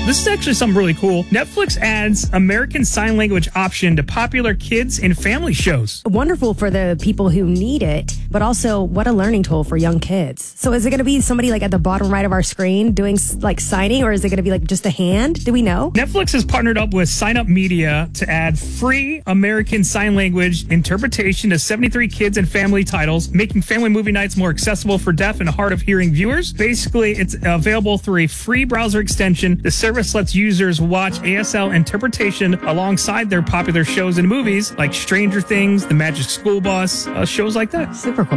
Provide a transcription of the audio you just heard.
This is actually something really cool. Netflix adds American Sign Language option to popular kids and family shows. Wonderful for the people who need it, but also what a learning tool for young kids. So is it going to be somebody like at the bottom right of our screen doing like signing, or is it going to be like just a hand? Do we know? Netflix has partnered up with Sign Up Media to add free American Sign Language interpretation to 73 kids and family titles, making family movie nights more accessible for deaf and hard of hearing viewers. Basically, it's available through a free browser extension. The service lets users watch ASL interpretation alongside their popular shows and movies like Stranger Things, The Magic School Bus, shows like that. Super cool.